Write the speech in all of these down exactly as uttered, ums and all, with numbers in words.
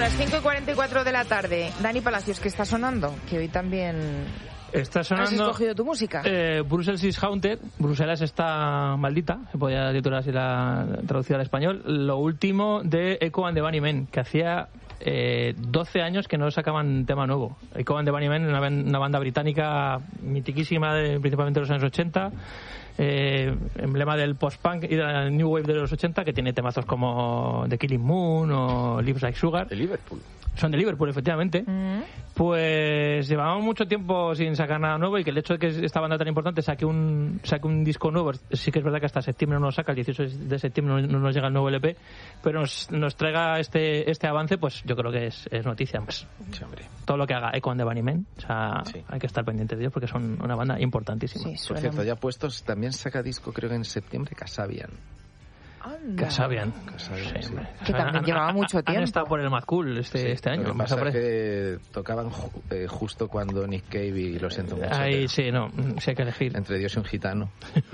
las cinco y cuarenta y cuatro de la tarde. Dani Palacios, ¿qué está sonando? Que hoy también... Está sonando... ¿Has escogido tu música? Eh, Brussels is Haunted. Bruselas está maldita. Se podría titular así la traducida al español. Lo último de Echo and the Bunnymen, que hacía eh, doce años que no sacaban tema nuevo. Echo and the Bunnymen, una, una banda británica mitiquísima, de, principalmente de los años ochenta. Eh, emblema del post-punk y de la New Wave de los ochenta, que tiene temazos como The Killing Moon o Lips Like Sugar. De Liverpool. Son de Liverpool, efectivamente. Mm-hmm. Pues llevábamos mucho tiempo sin sacar nada nuevo, y que el hecho de que esta banda tan importante saque un saque un disco nuevo, sí que es verdad que hasta septiembre no nos saca, el dieciocho de septiembre no nos llega el nuevo L P, pero nos, nos traiga este este avance, pues yo creo que es, es noticia. Pues, sí, hombre. Todo lo que haga Echo and the Bunnymen, o sea, sí. Hay que estar pendiente de ellos porque son una banda importantísima. Sí, por cierto, ya puestos, también saca disco, creo que en septiembre, Kasabian. Casabian, Casabian, sí. Que también han, llevaba mucho tiempo. Han estado por el Mad Cool este, sí, este año. Lo que pasa es que tocaban ju- eh, justo cuando Nick Cave, y lo siento mucho. Ahí sí, no, sí hay que elegir. Entre Dios y un gitano.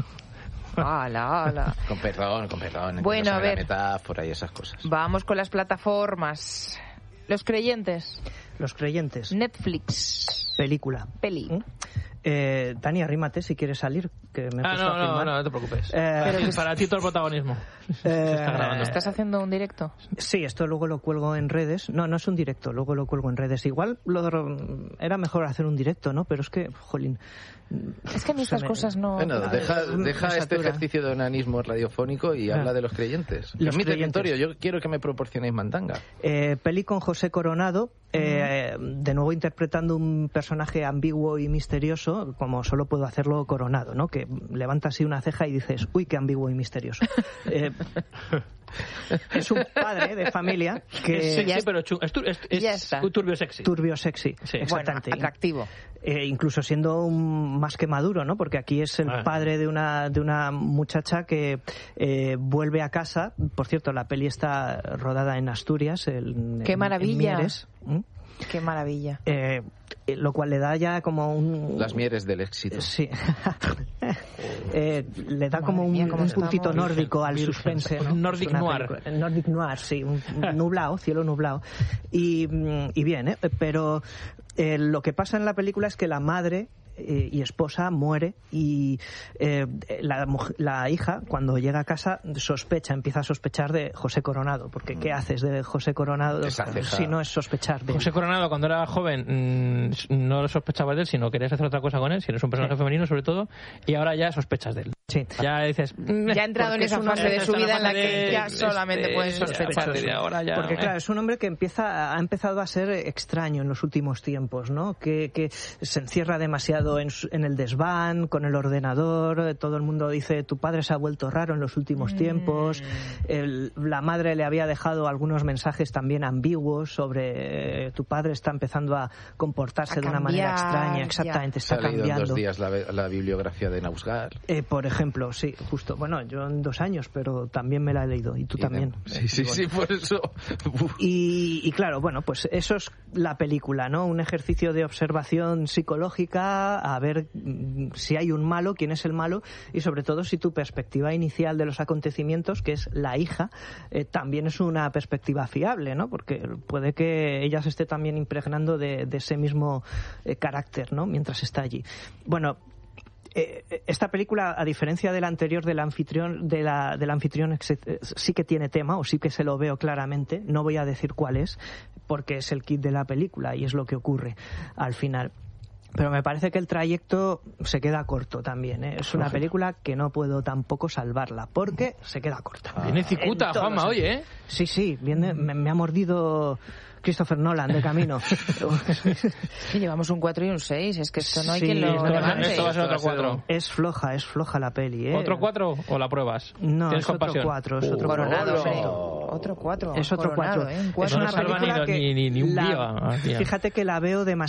Ala, ala. Con perdón, con perdón. Bueno, a ver. La metáfora y esas cosas. Vamos con las plataformas. Los creyentes. Los creyentes. Netflix. Película. Peli. ¿Mm? Eh, Dani, arrímate si quieres salir, que me ah, no, no, no, no te preocupes. Eh, Pero es... Para ti todo el protagonismo. Eh, Se está grabando. ¿Estás haciendo un directo? Sí, esto luego lo cuelgo en redes. No, no es un directo, luego lo cuelgo en redes. Igual lo, era mejor hacer un directo, ¿no? Pero es que, jolín... Es que a mí estas me... cosas no... Bueno, deja, deja este ejercicio de onanismo radiofónico y ah. habla de los creyentes. Los es mi territorio, yo quiero que me proporcionéis mandanga. Eh, peli con José Coronado, eh, uh-huh. de nuevo interpretando un personaje ambiguo y misterioso, como solo puedo hacerlo Coronado, ¿no? Que levanta así una ceja y dices, uy, qué ambiguo y misterioso. eh, es un padre de familia que... Es sexy, pero chu- es, tu- es, es turbio sexy. Turbio sexy, sí. Exactamente. Bueno, atractivo. Eh, incluso siendo un más que maduro, ¿no? Porque aquí es el ah. padre de una de una muchacha que eh, vuelve a casa. Por cierto, la peli está rodada en Asturias. El, ¡Qué en, maravilla! En Mieres. ¿Mm? ¡Qué maravilla! Eh, lo cual le da ya como un... Las Mieres del éxito. Sí. eh, le da Madre como un, mía, un puntito nórdico al suspense, ¿no? Nordic Noir. El Nordic Noir, sí. Un nublado, cielo nublado. Y, y bien, ¿eh? Pero eh, lo que pasa en la película es que la madre eh, y esposa muere y eh, la, la hija, cuando llega a casa, sospecha, empieza a sospechar de José Coronado. Porque ¿qué haces de José Coronado si no es sospechar de él? José Coronado, cuando era joven, mmm, no sospechabas de él, sino querías hacer otra cosa con él, si eres un personaje sí. femenino sobre todo, y ahora ya sospechas de él. Sí. Ya dices... Ya ha entrado en esa fase de su vida en la que ya solamente este, puedes sospechar de él. Ahora ya, porque eh. claro, es un hombre que empieza ha empezado a ser extraño en los últimos tiempos, ¿no? Que, que se encierra demasiado en, en el desván, con el ordenador. Todo el mundo dice, tu padre se ha vuelto raro en los últimos mm. tiempos. El, la madre le había dejado algunos mensajes también ambiguos sobre eh, tu padre está empezando a comportarse a de una cambiar, manera extraña. Exactamente, ya. está Se ha leído cambiando. en dos días la, la bibliografía de Nausgard. Eh, por ejemplo, sí, justo. Bueno, yo en dos años, pero también me la he leído. Y tú y también. De... Sí, sí, sí, por eso. Y, y claro, bueno, pues eso es la película, ¿no? Un ejercicio de observación psicológica, a ver si hay un malo, quién es el malo, y sobre todo si tu perspectiva inicial de los acontecimientos, que es la hija, eh, también es una perspectiva fiable, ¿no? Porque puede que ella se esté también impregnando de, de ese mismo eh, carácter, ¿no? Mientras está allí. Bueno, Eh, esta película, a diferencia del anterior del anfitrión, de la, del anfitrión, sí que tiene tema, o sí que se lo veo claramente. No voy a decir cuál es, porque es el kit de la película y es lo que ocurre al final. Pero me parece que el trayecto se queda corto también, ¿eh? Es una película que no puedo tampoco salvarla, porque se queda corta. Ah. Viene cicuta, Juanma, oye, ¿eh? Sí, sí, viene, me, me ha mordido Christopher Nolan de camino. Sí, llevamos un cuatro y un seis, es que esto no hay sí, quien lo esto levante. Esto va a ser otro cuatro. Es floja, es floja la peli, ¿eh? ¿Otro cuatro o la pruebas? No, ¿Tienes es otro compasión? cuatro, es otro Coronado, cuatro. Otro cuatro. Es otro Coronado, cuatro. ¿eh? Es una no película ni, que ni, ni un la, día, fíjate que la veo demasiado